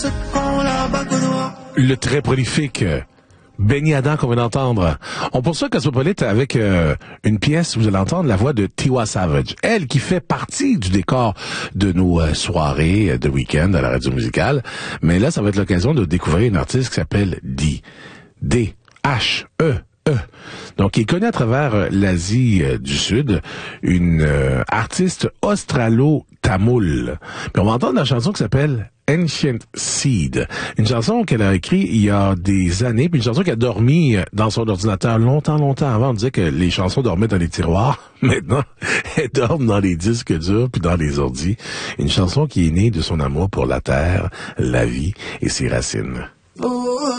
Le très prolifique Benny Adam qu'on vient d'entendre. On poursuit Cosmopolite avec une pièce où vous allez entendre la voix de Tiwa Savage. Elle qui fait partie du décor de nos soirées de week-end à la radio musicale. Mais là, ça va être l'occasion de découvrir une artiste qui s'appelle Dee. D-H-E. Donc, il est connu à travers l'Asie du Sud, une artiste australo-tamoule. Puis on va entendre la chanson qui s'appelle Ancient Seed, une chanson qu'elle a écrite il y a des années, puis une chanson qui a dormi dans son ordinateur longtemps avant. On disait que les chansons dormaient dans les tiroirs. Maintenant, elles dorment dans les disques durs puis dans les ordis. Une chanson qui est née de son amour pour la terre, la vie et ses racines.